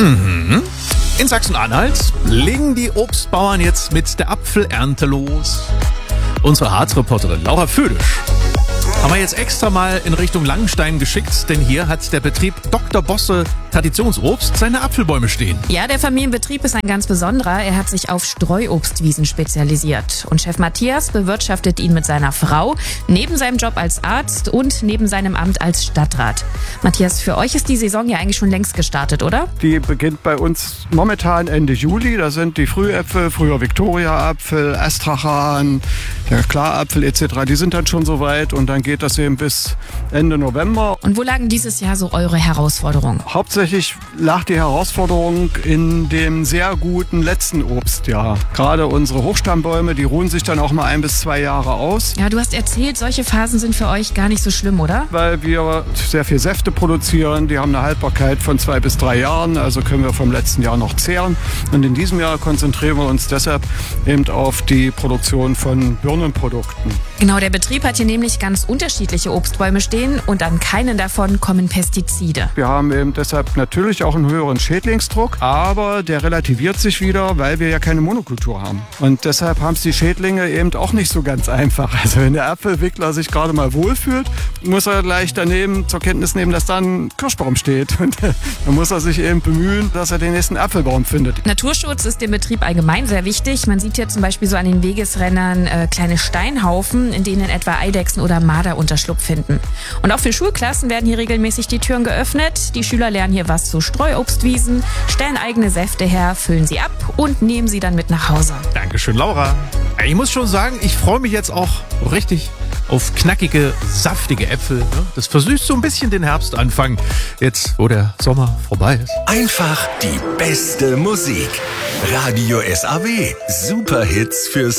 In Sachsen-Anhalt legen die Obstbauern jetzt mit der Apfelernte los. Unsere Harzreporterin Laura Födisch haben wir jetzt extra mal in Richtung Langenstein geschickt, denn hier hat der Betrieb Dr. Bosse Traditionsobst seine Apfelbäume stehen. Ja, der Familienbetrieb ist ein ganz besonderer. Er hat sich auf Streuobstwiesen spezialisiert. Und Chef Matthias bewirtschaftet ihn mit seiner Frau, neben seinem Job als Arzt und neben seinem Amt als Stadtrat. Matthias, für euch ist die Saison ja eigentlich schon längst gestartet, oder? Die beginnt bei uns momentan Ende Juli. Da sind die Frühäpfel, früher Viktoria-Apfel, Astrachan, der Klarapfel etc. Die sind dann schon soweit und dann geht das eben bis Ende November. Und wo lagen dieses Jahr so eure Herausforderungen? Hauptsächlich lag die Herausforderung in dem sehr guten letzten Obstjahr. Gerade unsere Hochstammbäume, die ruhen sich dann auch mal 1 bis 2 Jahre aus. Ja, du hast erzählt, solche Phasen sind für euch gar nicht so schlimm, oder? Weil wir sehr viel Säfte produzieren. Die haben eine Haltbarkeit von 2 bis 3 Jahren. Also können wir vom letzten Jahr noch zehren. Und in diesem Jahr konzentrieren wir uns deshalb eben auf die Produktion von Birnenprodukten. Genau, der Betrieb hat hier nämlich ganz unterschiedliche Obstbäume stehen und an keinen davon kommen Pestizide. Wir haben eben deshalb natürlich auch einen höheren Schädlingsdruck, aber der relativiert sich wieder, weil wir ja keine Monokultur haben. Und deshalb haben es die Schädlinge eben auch nicht so ganz einfach. Also wenn der Apfelwickler sich gerade mal wohlfühlt, muss er gleich daneben zur Kenntnis nehmen, dass da ein Kirschbaum steht. Und dann muss er sich eben bemühen, dass er den nächsten Apfelbaum findet. Naturschutz ist dem Betrieb allgemein sehr wichtig. Man sieht hier zum Beispiel so an den Wegesrändern kleine Steinhaufen, in denen etwa Eidechsen oder Marder Unterschlupf finden. Und auch für Schulklassen werden hier regelmäßig die Türen geöffnet. Die Schüler lernen hier was zu Streuobstwiesen, stellen eigene Säfte her, füllen sie ab und nehmen sie dann mit nach Hause. Dankeschön, Laura. Ich muss schon sagen, ich freue mich jetzt auch richtig auf knackige, saftige Äpfel. Das versüßt so ein bisschen den Herbstanfang, jetzt wo der Sommer vorbei ist. Einfach die beste Musik. Radio SAW. Super Hits fürs